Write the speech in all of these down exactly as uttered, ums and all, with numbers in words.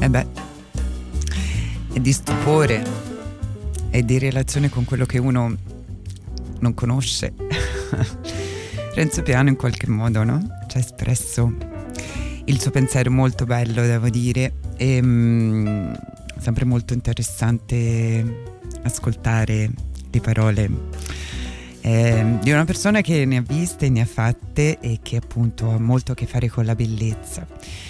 E beh, è di stupore e di relazione con quello che uno non conosce. Renzo Piano in qualche modo, no? Ci ha espresso il suo pensiero molto bello, devo dire, e mh, sempre molto interessante ascoltare le parole eh, di una persona che ne ha viste, ne ha fatte e che appunto ha molto a che fare con la bellezza.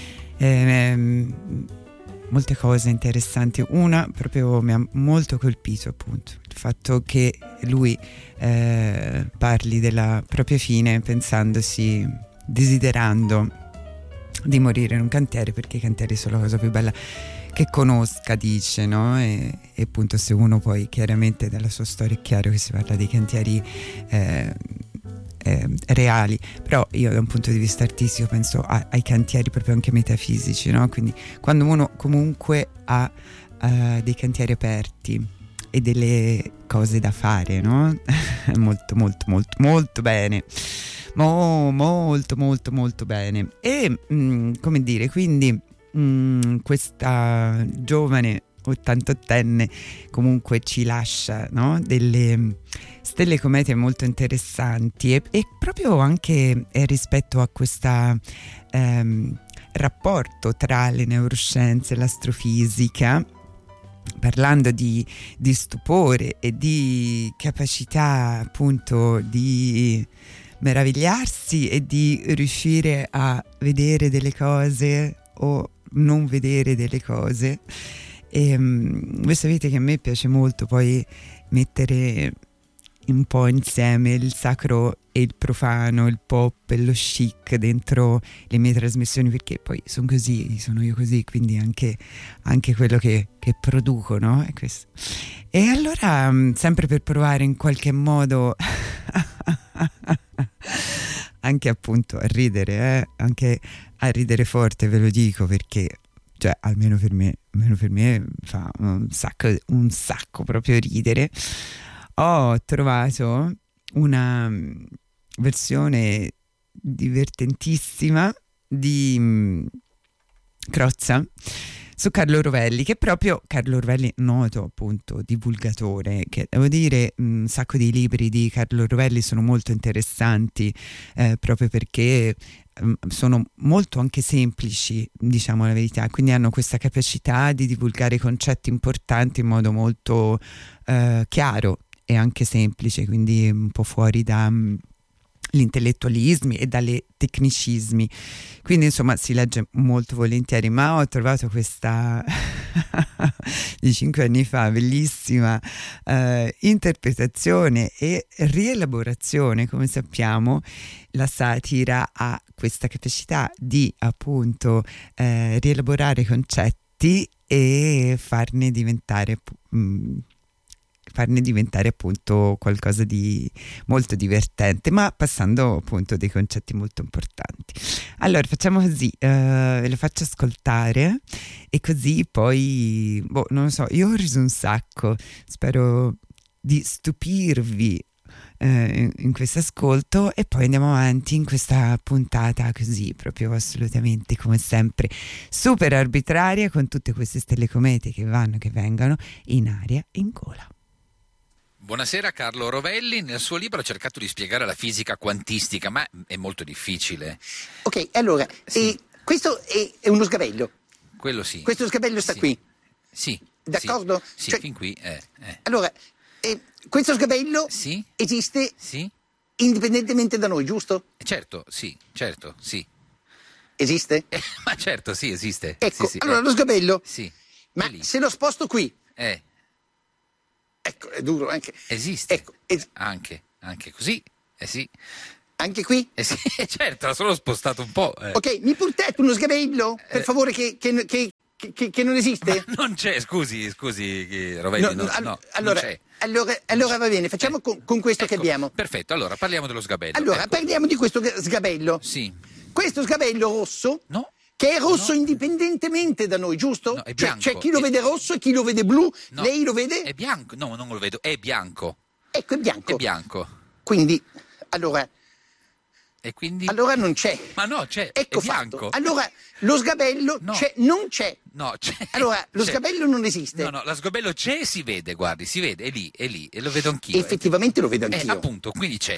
Eh, molte cose interessanti. Una proprio mi ha molto colpito, appunto il fatto che lui eh, parli della propria fine pensandosi, desiderando di morire in un cantiere, perché i cantieri sono la cosa più bella che conosca, dice, no? E, e appunto se uno poi chiaramente dalla sua storia è chiaro che si parla di cantieri eh, eh, reali, però io da un punto di vista artistico penso a, ai cantieri proprio anche metafisici, no? Quindi quando uno comunque ha uh, dei cantieri aperti e delle cose da fare, no? molto molto molto molto bene, Mo, molto molto molto bene. E mh, come dire, quindi mh, questa giovane ottantottenne comunque ci lascia, no? Delle stelle comete molto interessanti e, e proprio anche eh, rispetto a questo ehm, rapporto tra le neuroscienze e l'astrofisica, parlando di, di stupore e di capacità appunto di meravigliarsi e di riuscire a vedere delle cose o non vedere delle cose. E um, voi sapete che a me piace molto poi mettere un po' insieme il sacro e il profano, il pop e lo chic dentro le mie trasmissioni, perché poi sono così, sono io così, quindi anche, anche quello che, che produco, no? È questo. E allora sempre per provare in qualche modo anche appunto a ridere, eh? Anche a ridere forte, ve lo dico, perché cioè almeno per me, almeno per me fa un sacco, un sacco proprio ridere. Ho trovato una versione divertentissima di um, Crozza su Carlo Rovelli, che è proprio Carlo Rovelli, noto appunto divulgatore, che devo dire un sacco di libri di Carlo Rovelli sono molto interessanti eh, proprio perché um, sono molto anche semplici, diciamo la verità, quindi hanno questa capacità di divulgare concetti importanti in modo molto eh, chiaro e anche semplice, quindi un po' fuori da um, gli intellettualismi e dalle tecnicismi, quindi insomma si legge molto volentieri. Ma ho trovato questa di cinque anni fa bellissima eh, interpretazione e rielaborazione. Come sappiamo la satira ha questa capacità di appunto eh, rielaborare concetti e farne diventare mh, farne diventare appunto qualcosa di molto divertente, ma passando appunto dei concetti molto importanti. Allora facciamo così, uh, ve lo faccio ascoltare e così poi, boh, non lo so, io ho riso un sacco, spero di stupirvi eh, in questo ascolto e poi andiamo avanti in questa puntata così proprio assolutamente come sempre super arbitraria, con tutte queste stelle comete che vanno, che vengono in aria, in gola. Buonasera, Carlo Rovelli. Nel suo libro ha cercato di spiegare la fisica quantistica, ma è molto difficile. Ok, allora, Sì. eh, questo è, è uno sgabello. Quello sì. Questo sgabello sta Sì. qui. Sì. D'accordo? Sì, Cioè- fin qui. Eh, eh. Allora, eh, questo sgabello Sì? esiste Sì? indipendentemente da noi, giusto? Eh, Certo, sì, certo, sì. Esiste? Eh, ma certo, sì, esiste. Ecco, Sì, sì, allora eh. lo sgabello, Sì. ma È lì. se lo sposto qui, Eh, ecco, è duro anche. esiste. Ecco, es- Anche, anche così. Eh sì. anche qui? Eh sì, certo, l'ho solo spostato un po'. eh. Ok, mi portate uno sgabello, per Eh. favore, che, che- che- che- che non esiste? Ma non c'è, scusi, scusi, che- Rovelli, No, no, no, all- no, allora, non c'è. allora, allora va bene, facciamo Eh. con, con questo che Ecco, abbiamo. Perfetto, allora parliamo dello sgabello. Allora, ecco. parliamo di questo g- sgabello. Sì. Questo sgabello rosso, No. che è rosso No. indipendentemente da noi, giusto? No, è Cioè, bianco. c'è chi lo È- vede rosso e chi lo vede blu. No, Lei lo vede? È bianco. No, non lo vedo. È bianco. Ecco, è bianco. È bianco. Quindi, allora, E quindi? Allora non c'è. Ma no, c'è, Ecco è bianco. fatto. Allora, lo sgabello No. c'è, non c'è. No, c'è. Allora, lo c'è. sgabello non esiste. No, no, lo sgabello c'è e si vede, guardi, si vede, è lì, è lì, e lo vedo anch'io. Effettivamente lo vedo Eh, anch'io. appunto, quindi c'è.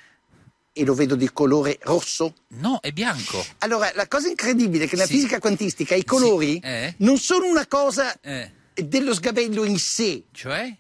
E lo vedo di colore rosso. No, è bianco. Allora, la cosa incredibile è che nella Sì. fisica quantistica i colori Sì, eh. non sono una cosa Eh, dello sgabello in sé. cioè?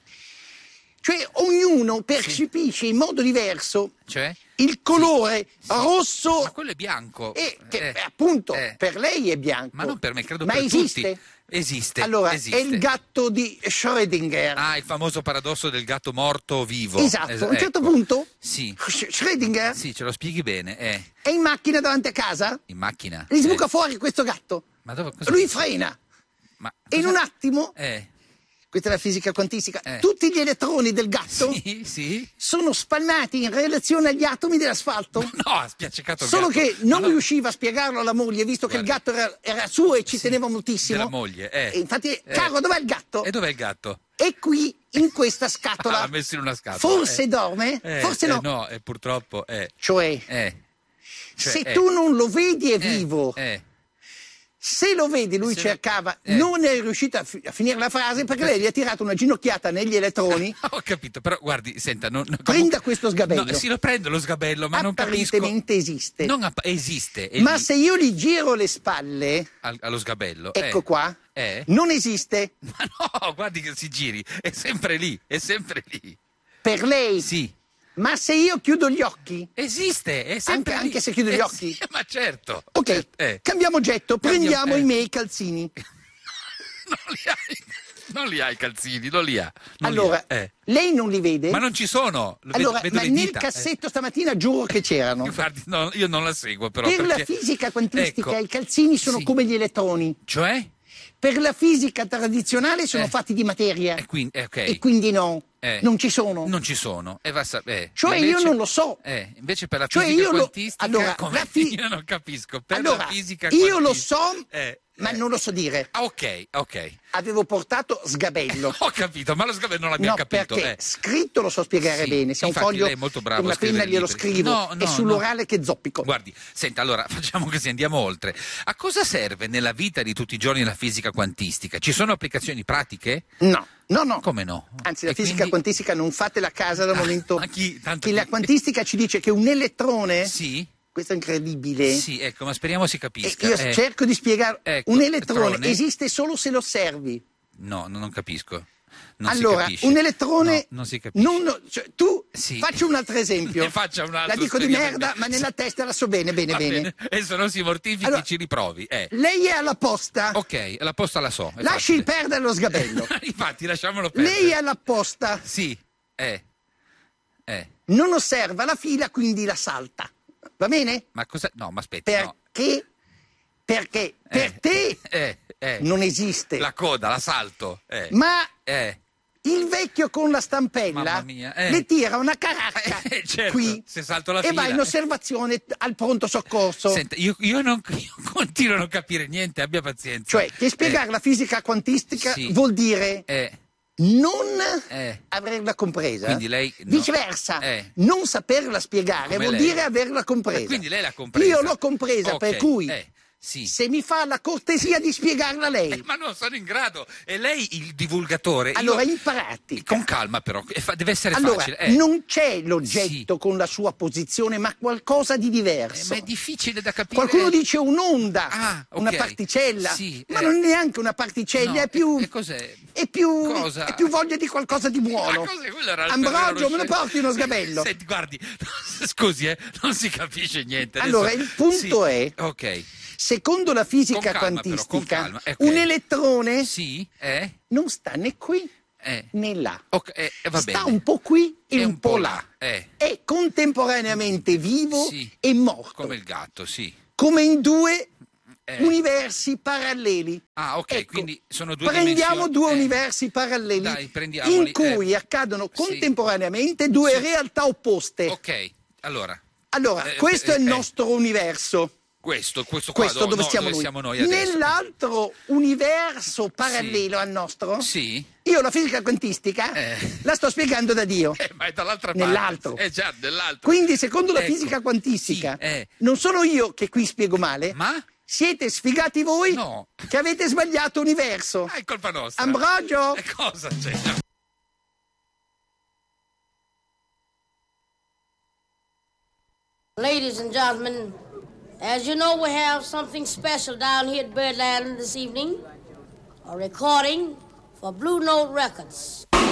Cioè, ognuno percepisce in modo diverso Cioè? il colore rosso Ma quello è bianco. e che Eh, eh, appunto eh. per lei è bianco. Ma non per me, credo Ma per esiste? tutti. Esiste. Allora, esiste. è il gatto di Schrödinger. Ah, il famoso paradosso del gatto morto vivo. Esatto, Es- a un certo ecco. punto Sì. Sch- Schrödinger Sì, ce lo spieghi bene. Eh, è in macchina davanti a casa, in macchina. gli sbuca Eh. fuori questo gatto, Ma dove, cosa lui dici? frena Ma e in cosa- un attimo, Eh, questa è la fisica quantistica, Eh. tutti gli elettroni del gatto sì, sì. sono spalmati in relazione agli atomi dell'asfalto. No, ha spiaccicato il Solo gatto. che non Ma no, riusciva a spiegarlo alla moglie, visto che il Guardi. gatto era, era suo e ci Sì, teneva moltissimo. della moglie, eh. E infatti, Eh. caro, dov'è il gatto? E dov'è il gatto? È qui, in questa Ah, scatola. l'ha messo in una scatola. Forse eh. dorme, Eh, forse eh, no. no, e purtroppo, eh, Cioè, eh. Cioè, se eh, tu non lo vedi è eh, vivo. Eh. Se lo vedi, lui Se lo- cercava, eh. non è riuscito a, fi- a finire la frase perché lei gli ha tirato una ginocchiata negli elettroni. Ho capito, però guardi, senta, non, non- Prenda questo sgabello. No, sì, lo prendo lo sgabello, ma non capisco. Apparentemente esiste. Non app- esiste. è Ma lì, se io gli giro le spalle, al- allo sgabello. ecco eh. qua, Eh? non esiste. Ma no, guardi che si giri, è sempre lì, è sempre lì. Per lei. Sì, Ma se io chiudo gli occhi, esiste, è sempre Anche- lì. anche se chiudo gli Eh, occhi? sì, ma certo. ok, Eh, eh. cambiamo oggetto, prendiamo eh. i miei calzini. Non li hai, non li hai i calzini, non li ha. non li Allora, ha, eh. lei non li vede? Ma non ci sono. Lo Allora, vedo, ma vedo le nel dita, cassetto stamattina giuro che c'erano. eh. Guardi, no, io non la seguo però. Per la perché- fisica quantistica Ecco. i calzini sono Sì. come gli elettroni. Cioè? Per la fisica tradizionale sono Eh. fatti di materia. E quindi, eh, ok. E quindi no, Eh. non ci sono. Non ci sono. E va a sa- eh. Cioè Invece- io non lo so. Eh, invece per la Cioè fisica io lo- quantistica, allora, come? la fi- io non capisco. Per Allora, la fisica io lo quantistica- so, Eh, ma eh. non lo so dire. Ah, ok, ok. Avevo portato sgabello. Ho capito, ma lo sgabello non l'abbiamo No, capito. perché eh. scritto lo so spiegare Sì, bene. Se ha un infatti foglio lei è molto bravo e una a scrivere penna glielo libri. scrivo. No, no, è sull'orale che zoppico. Guardi, senta, allora facciamo così, andiamo oltre. A cosa serve nella vita di tutti i giorni la fisica quantistica? Ci sono applicazioni pratiche? No, no, no. Come no? Anzi, la E fisica quindi- quantistica non fate la casa dal Ah, momento ma chi- tanto che la chi- quantistica ci dice che un elettrone, Sì, questo è incredibile, sì, ecco, ma speriamo si e capisca. io eh. cerco di spiegare, ecco, un elettrone elettrone. esiste solo se lo osservi. No, no, non capisco. Non si Allora, capisce. un elettrone, No, non si capisce. non- cioè, tu, Sì. faccio un altro esempio, Ne faccia un altro, la dico di speriamo merda, che- ma nella testa la so bene, bene, Va bene. E se non si mortifichi Allora- ci riprovi. Eh. Lei è alla posta, Ok, la posta la so. è lasci facile. perdere lo sgabello. Infatti, lasciamolo perdere. Lei è alla posta, Sì, eh. Eh. non osserva la fila, quindi la salta. Va bene? Ma cosa... No, ma aspetti, no. Perché? Perché per Eh, te Eh, eh. non esiste. La coda, la salto. Eh. Ma Eh. il vecchio con la stampella Mamma mia, eh. le tira una caracca Eh, certo, qui se salto la e fila. va in osservazione al pronto soccorso. Senta, io, io non io continuo a non capire niente, abbia pazienza. Cioè, che spiegare la fisica quantistica sì. vuol dire Eh, eh, non eh. averla compresa. Quindi lei no. Viceversa, Eh. non saperla spiegare Come vuol lei. dire averla compresa. Eh, quindi lei l'ha compresa. Io l'ho compresa, Ok, per cui eh, sì. se mi fa la cortesia di spiegarla lei. Eh, ma non sono in grado. E lei il divulgatore. io- Allora, in pratica, Con calma però, e fa- deve essere allora, facile. Eh. non c'è l'oggetto Sì. con la sua posizione, ma qualcosa di Eh, diverso. ma è difficile da capire. Qualcuno dice un'onda, Ah, ok. una particella, Sì, ma eh. non è neanche una particella, No, è più, e- e cos'è? è più, Cosa? è più voglia di qualcosa di buono. Ma cos'è? Quello era il Ambrogio, Ferrero me lo Rocher. porti uno sgabello? Senti, guardi, scusi, eh, non si capisce niente. Adesso- Allora, il punto Sì, è- Ok. Secondo la fisica Con calma, però, con quantistica, calma, ok. un elettrone Sì, eh? non sta né qui Eh. né là. Ok, eh, va sta bene. un po' qui e È un, po' là. Eh. È contemporaneamente vivo Sì. e morto, Come il gatto, sì. come in due Eh. universi paralleli. Ah, ok, Ecco, quindi sono due prendiamo dimensioni. due Eh. universi paralleli Dai, prendiamoli, in cui eh. accadono Sì. contemporaneamente due Sì. realtà opposte. Ok, allora. Allora, Eh, questo eh, è il eh. nostro universo. Questo, questo, qua, questo no, dove, no, siamo, dove noi. siamo noi adesso. Nell'altro universo parallelo Sì. al nostro, Sì. io la fisica quantistica Eh. la sto spiegando da Dio. Eh, ma è dall'altra parte. Nell'altro. Eh già, nell'altro. Quindi, secondo la Ecco. fisica quantistica, Sì, eh. non sono io che qui spiego male, Ma? siete sfigati voi No. che avete sbagliato universo. Ah, è colpa nostra. Ambrogio! E cosa c'è? Ladies and gentlemen, as you know, we have something special down here at Birdland this evening. A recording for Blue Note Records.